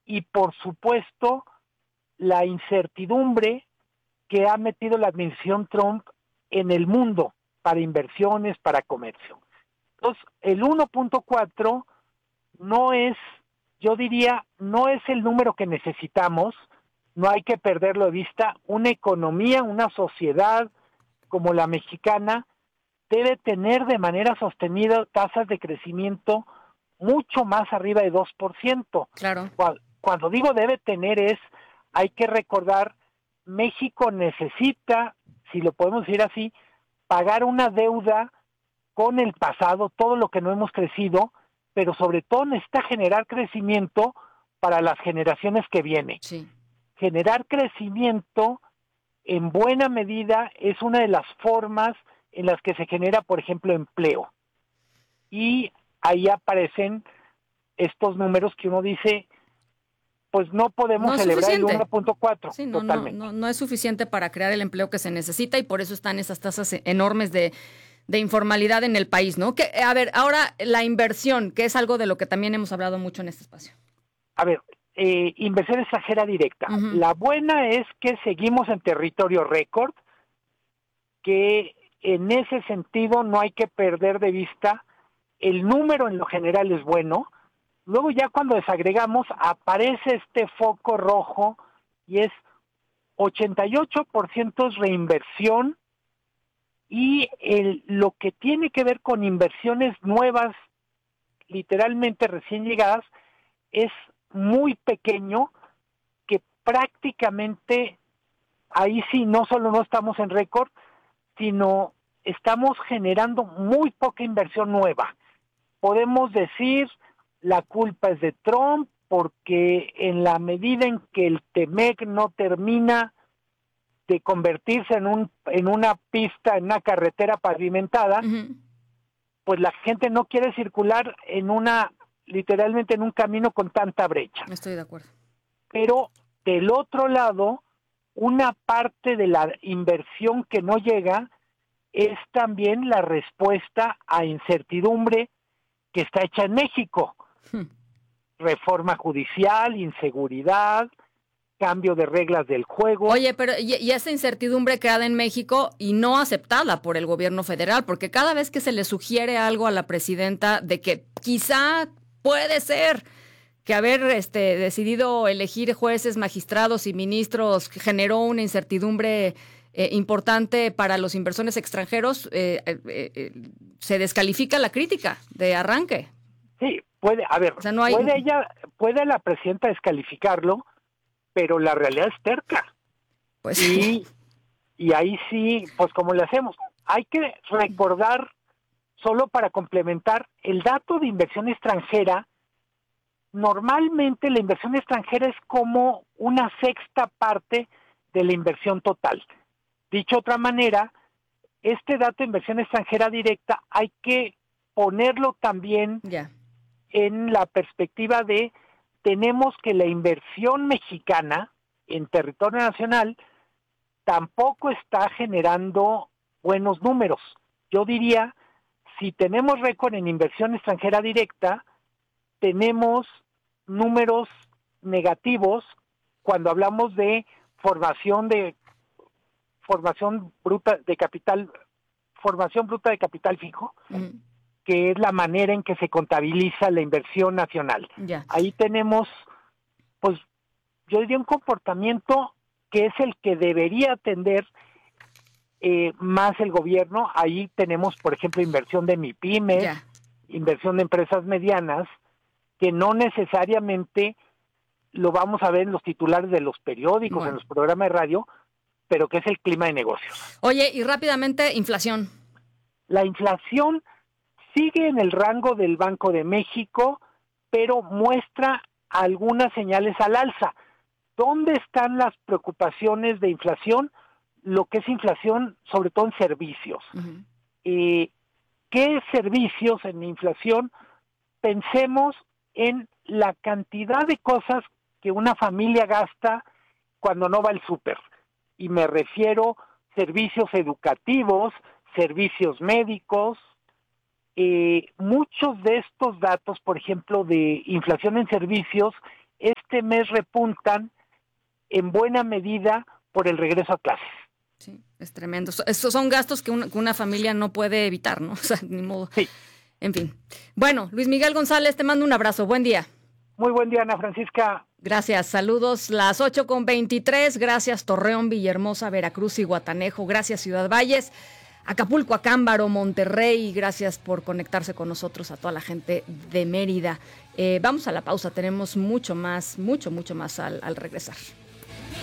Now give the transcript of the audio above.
y por supuesto la incertidumbre que ha metido la administración Trump en el mundo para inversiones, para comercio. Entonces, el 1.4 no es, yo diría, no es el número que necesitamos, no hay que perderlo de vista. Una economía, una sociedad como la mexicana debe tener de manera sostenida tasas de crecimiento mucho más arriba de 2%. Claro. Cuando digo debe tener hay que recordar, México necesita, si lo podemos decir así, pagar una deuda con el pasado, todo lo que no hemos crecido, pero sobre todo necesita generar crecimiento para las generaciones que vienen. Sí. Generar crecimiento en buena medida es una de las formas en las que se genera, por ejemplo, empleo. Y ahí aparecen estos números que uno dice, pues no podemos celebrar el 1.4. Sí, totalmente. No es suficiente para crear el empleo que se necesita y por eso están esas tasas enormes de informalidad en el país, ¿no? Que, a ver, ahora la inversión, que es algo de lo que también hemos hablado mucho en este espacio. A ver, inversión extranjera directa. Uh-huh. La buena es que seguimos en territorio récord, que en ese sentido no hay que perder de vista, el número en lo general es bueno. Luego ya cuando desagregamos aparece este foco rojo y es 88% es reinversión, y lo que tiene que ver con inversiones nuevas, literalmente recién llegadas, es muy pequeño, que prácticamente ahí sí no solo no estamos en récord, sino estamos generando muy poca inversión nueva. Podemos decir la culpa es de Trump, porque en la medida en que el TEMEC no termina de convertirse en una pista, en una carretera pavimentada, uh-huh, pues la gente no quiere circular literalmente en un camino con tanta brecha. Estoy de acuerdo. Pero del otro lado, una parte de la inversión que no llega es también la respuesta a incertidumbre que está hecha en México. Reforma judicial, inseguridad, cambio de reglas del juego. Oye, pero y esa incertidumbre creada en México y no aceptada por el gobierno federal, porque cada vez que se le sugiere algo a la presidenta de que quizá puede ser que haber decidido elegir jueces, magistrados y ministros generó una incertidumbre importante para los inversores extranjeros, se descalifica la crítica de arranque. Sí, puede, a ver, o sea, no hay... puede la presidenta descalificarlo, pero la realidad es terca. Pues y ahí sí, pues como le hacemos, hay que recordar, solo para complementar, el dato de inversión extranjera. Normalmente la inversión extranjera es como una sexta parte de la inversión total. Dicho de otra manera, este dato de inversión extranjera directa hay que ponerlo también en la perspectiva de tenemos que la inversión mexicana en territorio nacional tampoco está generando buenos números. Yo diría, si tenemos récord en inversión extranjera directa, tenemos números negativos cuando hablamos de formación bruta de capital fijo, que es la manera en que se contabiliza la inversión nacional. Ahí tenemos, pues, yo diría un comportamiento que es el que debería atender más el gobierno. Ahí tenemos, por ejemplo, inversión de MIPYMES, inversión de empresas medianas, que no necesariamente lo vamos a ver en los titulares de los periódicos, en los programas de radio, pero que es el clima de negocios. Oye, y rápidamente, inflación. La inflación sigue en el rango del Banco de México, pero muestra algunas señales al alza. ¿Dónde están las preocupaciones de inflación? Lo que es inflación, sobre todo en servicios. Uh-huh. ¿Qué servicios en inflación? Pensemos en la cantidad de cosas que una familia gasta cuando no va al súper. Y me refiero servicios educativos, servicios médicos. Muchos de estos datos, por ejemplo, de inflación en servicios, este mes repuntan en buena medida por el regreso a clases. Sí, es tremendo. Estos son gastos que una familia no puede evitar, ¿no? O sea, ni modo. Sí. En fin. Bueno, Luis Miguel González, te mando un abrazo. Buen día. Muy buen día, Ana Francisca. Gracias, saludos. Las 8:23. Gracias, Torreón, Villahermosa, Veracruz y Guatanejo. Gracias, Ciudad Valles, Acapulco, Acámbaro, Monterrey. Gracias por conectarse con nosotros, a toda la gente de Mérida. Vamos a la pausa, tenemos mucho más al regresar.